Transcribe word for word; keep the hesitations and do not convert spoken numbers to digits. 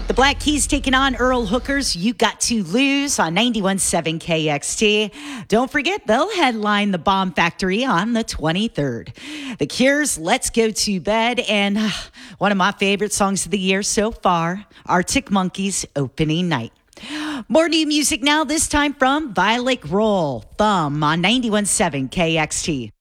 The Black Keys taking on Earl Hooker's You Got to Lose on ninety-one point seven K X T. Don't forget, they'll headline the Bomb Factory on the twenty-third. The Cure's Let's Go to Bed, and uh, one of my favorite songs of the year so far, Arctic Monkeys' Opening Night. More new music now, this time from Violet Roll, Thumb on ninety-one point seven K X T.